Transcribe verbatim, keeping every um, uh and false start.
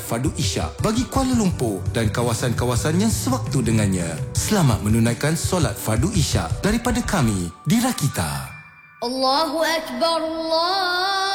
Fardu Isyak bagi Kuala Lumpur dan kawasan-kawasan yang sewaktu dengannya. Selamat menunaikan solat Fardu Isyak daripada kami di Rakita. Allahu Akbar, Allah